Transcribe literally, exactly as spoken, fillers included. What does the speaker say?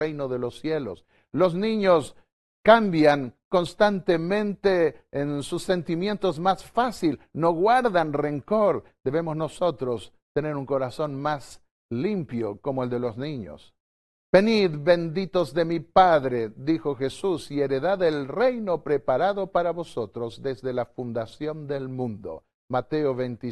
reino de los cielos. Los niños cambian constantemente en sus sentimientos más fácil, no guardan rencor. Debemos nosotros tener un corazón más limpio como el de los niños. Venid, benditos de mi Padre, dijo Jesús, y heredad el reino preparado para vosotros desde la fundación del mundo. Mateo veinticinco.